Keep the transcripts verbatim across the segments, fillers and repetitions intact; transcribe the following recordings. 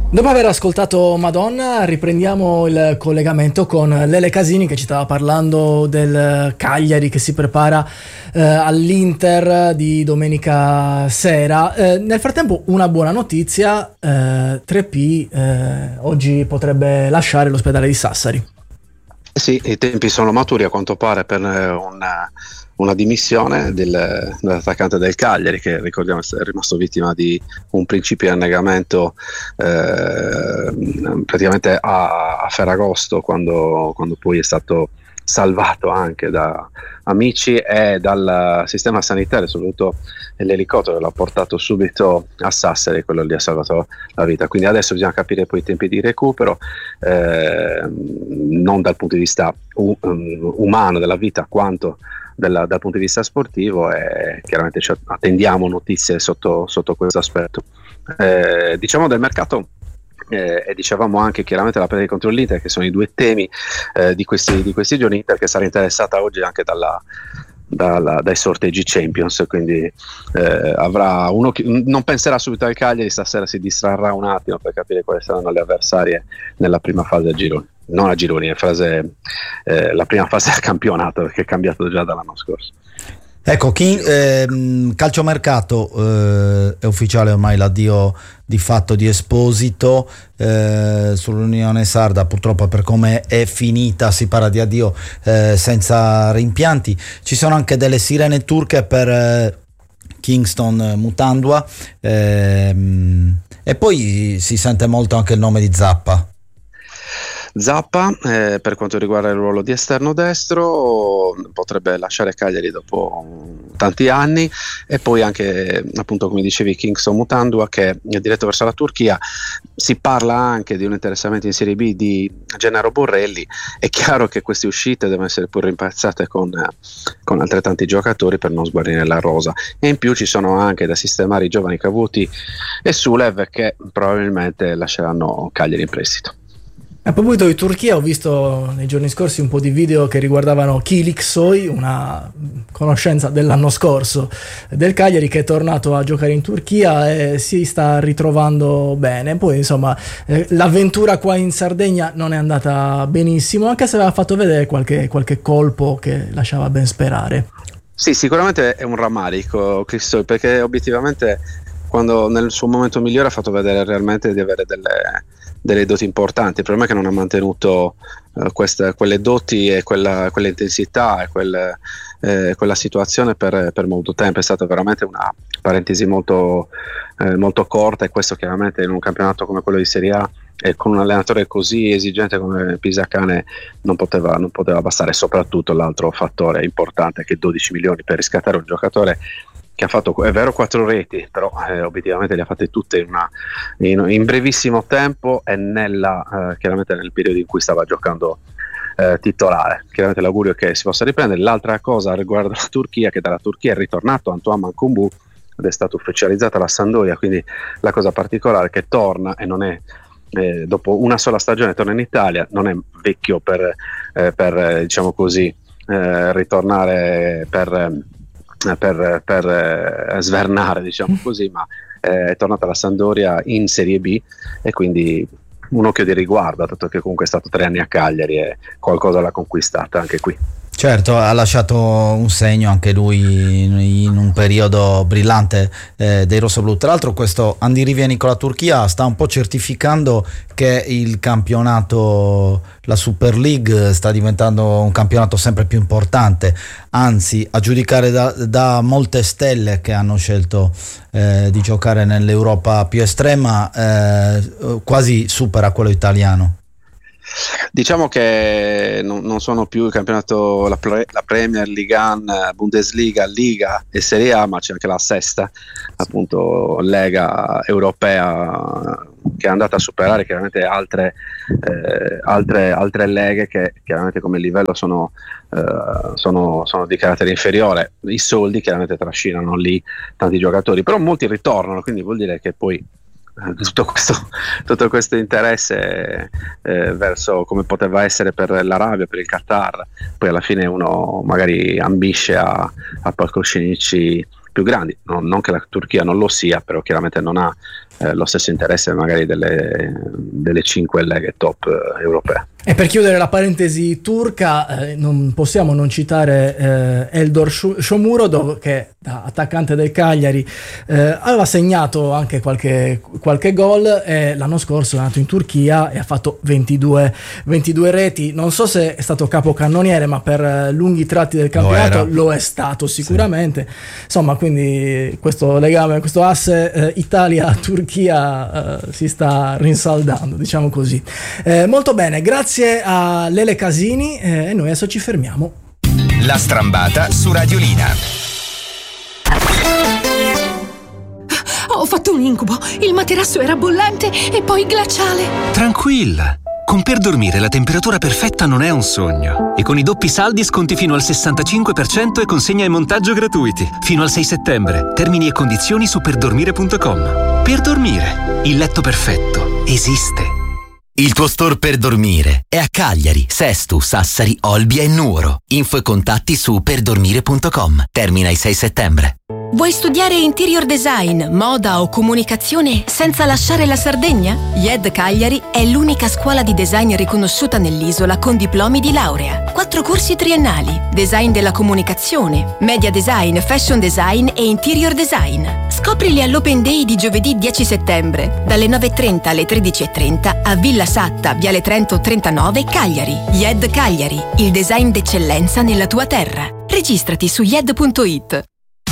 Dopo aver ascoltato Madonna, riprendiamo il collegamento con Lele Casini, che ci stava parlando del Cagliari che si prepara eh, all'Inter di domenica sera. Eh, nel frattempo una buona notizia, eh, tre P eh, oggi potrebbe lasciare l'ospedale di Sassari. Sì, i tempi sono maturi a quanto pare per una, una dimissione del, dell'attaccante del Cagliari, che ricordiamo è rimasto vittima di un principio di annegamento eh, praticamente a, a Ferragosto, quando, quando poi è stato salvato anche da amici e dal sistema sanitario, soprattutto l'elicottero l'ha portato subito a Sassari, quello gli ha salvato la vita. Quindi adesso bisogna capire poi i tempi di recupero, eh, non dal punto di vista u- umano della vita quanto della, dal punto di vista sportivo, e chiaramente ci attendiamo notizie sotto, sotto questo aspetto. Eh, diciamo del mercato. Eh, e dicevamo anche chiaramente la partita contro l'Inter, che sono i due temi eh, di, questi, di questi giorni. Inter che sarà interessata oggi anche dalla, dalla, dai sorteggi Champions, quindi eh, avrà uno che non penserà subito al Cagliari, stasera si distrarrà un attimo per capire quali saranno le avversarie nella prima fase a gironi, non a gironi, è fase, eh, la prima fase del campionato, perché è cambiato già dall'anno scorso. Ecco, chi, ehm, calciomercato, eh, è ufficiale ormai l'addio di fatto di Esposito, eh, sull'Unione Sarda purtroppo per come è finita si parla di addio eh, senza rimpianti. Ci sono anche delle sirene turche per eh, Kingston Mutandua, ehm, e poi si sente molto anche il nome di Zappa. Zappa, eh, per quanto riguarda il ruolo di esterno destro, potrebbe lasciare Cagliari dopo tanti anni. E poi anche, appunto, come dicevi, Kingston Mutandua, che è diretto verso la Turchia. Si parla anche di un interessamento in Serie B di Gennaro Borrelli. È chiaro che queste uscite devono essere poi rimpazzate con, con altrettanti giocatori per non sguarnire la rosa, e in più ci sono anche da sistemare i giovani Cavuti e Sulev, che probabilmente lasceranno Cagliari in prestito. A proposito di Turchia, ho visto nei giorni scorsi un po' di video che riguardavano Kiliksoy, una conoscenza dell'anno scorso del Cagliari, che è tornato a giocare in Turchia e si sta ritrovando bene. Poi insomma eh, l'avventura qua in Sardegna non è andata benissimo, anche se aveva fatto vedere qualche, qualche colpo che lasciava ben sperare. Sì, sicuramente è un rammarico, Kiliksoy, perché obiettivamente quando nel suo momento migliore ha fatto vedere realmente di avere delle, delle doti importanti. Il problema è che non ha mantenuto uh, queste, quelle doti e quella, quella intensità e quel, eh, quella situazione per, per molto tempo. È stata veramente una parentesi molto, eh, molto corta, e questo chiaramente in un campionato come quello di Serie A e con un allenatore così esigente come Pisacane non poteva, non poteva bastare. Soprattutto l'altro fattore importante è che dodici milioni per riscattare un giocatore che ha fatto, è vero, quattro reti, però eh, obiettivamente le ha fatte tutte in, una, in, in brevissimo tempo, e nella, eh, chiaramente nel periodo in cui stava giocando eh, titolare. Chiaramente l'augurio è che si possa riprendere. L'altra cosa riguarda la Turchia, che dalla Turchia è ritornato Antoine Mankumbu ed è stata ufficializzata la Sampdoria, quindi la cosa particolare è che torna e non è eh, dopo una sola stagione torna in Italia, non è vecchio per, eh, per eh, diciamo così eh, ritornare per per, per eh, svernare, diciamo così, ma eh, è tornata la Sampdoria in Serie B, e quindi un occhio di riguardo, dato che comunque è stato tre anni a Cagliari e qualcosa l'ha conquistata anche qui. Certo, ha lasciato un segno anche lui in, in un periodo brillante eh, dei rossoblù. Tra l'altro questo andirivieni con la Turchia sta un po' certificando che il campionato, la Super League, sta diventando un campionato sempre più importante, anzi a giudicare da, da molte stelle che hanno scelto eh, di giocare nell'Europa più estrema, eh, quasi supera quello italiano. Diciamo che non, non sono più il campionato, la, pre, la Premier, Liga, Bundesliga, Liga e Serie A, ma c'è anche la sesta, appunto, Lega europea, che è andata a superare chiaramente altre, eh, altre, altre leghe che chiaramente come livello sono, eh, sono, sono di carattere inferiore. I soldi chiaramente trascinano lì tanti giocatori, però molti ritornano, quindi vuol dire che poi Tutto questo, tutto questo interesse eh, verso come poteva essere per l'Arabia, per il Qatar, poi alla fine uno magari ambisce a, a palcoscenici più grandi, non, non che la Turchia non lo sia, però chiaramente non ha eh, lo stesso interesse magari delle, delle cinque leghe top eh, europee. E per chiudere la parentesi turca, eh, non possiamo non citare eh, Eldor Shomurodov, che da attaccante del Cagliari eh, aveva segnato anche qualche, qualche gol, e l'anno scorso è nato in Turchia e ha fatto ventidue, ventidue reti. Non so se è stato capocannoniere, ma per eh, lunghi tratti del campionato lo, lo è stato sicuramente. Sì. Insomma, quindi questo legame, questo asse eh, Italia-Turchia eh, si sta rinsaldando, diciamo così. Eh, molto bene, grazie. Grazie a Lele Casini eh, e noi adesso ci fermiamo. La strambata su Radiolina. Ho fatto un incubo. Il materasso era bollente e poi glaciale. Tranquilla. Con Per Dormire la temperatura perfetta non è un sogno. E con i doppi saldi sconti fino al sessantacinque per cento e consegna e montaggio gratuiti. Fino al sei settembre. Termini e condizioni su perdormire punto com. Per Dormire. Il letto perfetto esiste. Il tuo store per dormire è a Cagliari, Sesto, Sassari, Olbia e Nuoro. Info e contatti su perdormire punto com. Termina il sei settembre. Vuoi studiare interior design, moda o comunicazione senza lasciare la Sardegna? I E D Cagliari è l'unica scuola di design riconosciuta nell'isola con diplomi di laurea. Quattro corsi triennali: design della comunicazione, media design, fashion design e interior design. Scoprili all'Open Day di giovedì dieci settembre, dalle nove e trenta alle tredici e trenta a Villa Satta, Viale Trento trentanove, Cagliari. I E D Cagliari, il design d'eccellenza nella tua terra. Registrati su i e d punto i t.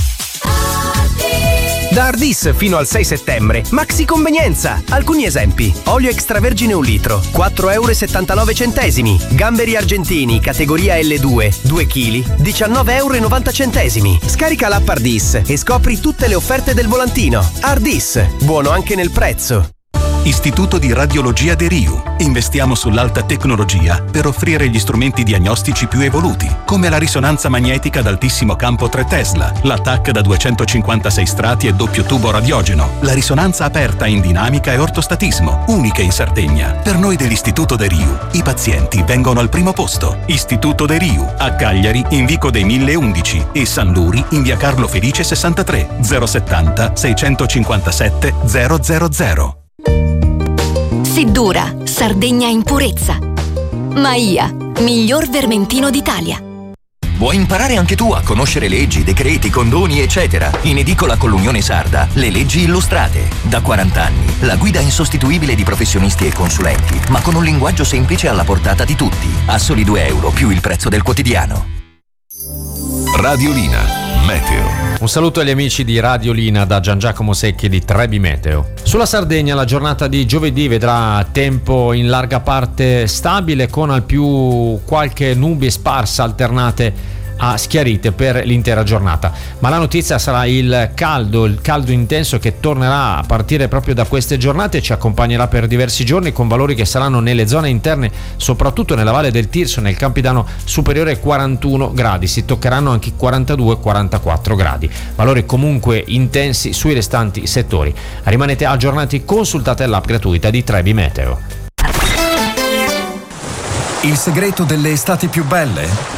Da Ardis fino al sei settembre, maxi convenienza. Alcuni esempi: olio extravergine un litro, quattro euro e settantanove centesimi. Gamberi argentini, categoria L due, due chili, diciannove euro e novanta centesimi. Scarica l'app Ardis e scopri tutte le offerte del volantino. Ardis, buono anche nel prezzo. Istituto di Radiologia De Riu. Investiamo sull'alta tecnologia per offrire gli strumenti diagnostici più evoluti, come la risonanza magnetica ad altissimo campo tre Tesla, la T A C da duecentocinquantasei strati e doppio tubo radiogeno, la risonanza aperta in dinamica e ortostatismo, uniche in Sardegna. Per noi dell'Istituto De Riu, i pazienti vengono al primo posto. Istituto De Riu, a Cagliari in Vico dei mille undici e San Luri in via Carlo Felice sessantatré, zero settanta seicentocinquantasette zero zero zero. Seddura, Sardegna in purezza. Maia, miglior vermentino d'Italia. Vuoi imparare anche tu a conoscere leggi, decreti, condoni, eccetera? In edicola con l'Unione Sarda, le leggi illustrate. Da quaranta anni, la guida insostituibile di professionisti e consulenti, ma con un linguaggio semplice alla portata di tutti. A soli due euro più il prezzo del quotidiano. Radiolina. Meteo. Un saluto agli amici di Radiolina da Gian Giacomo Secchi di Trebi Meteo. Sulla Sardegna la giornata di giovedì vedrà tempo in larga parte stabile, con al più qualche nubi sparse alternate a schiarite per l'intera giornata, ma la notizia sarà il caldo, il caldo intenso che tornerà a partire proprio da queste giornate e ci accompagnerà per diversi giorni, con valori che saranno nelle zone interne, soprattutto nella valle del Tirso, nel Campidano, superiore ai quarantuno gradi, si toccheranno anche i quarantadue quarantaquattro gradi, valori comunque intensi sui restanti settori. Rimanete aggiornati, consultate l'app gratuita di Trebi Meteo. Il segreto delle estati più belle?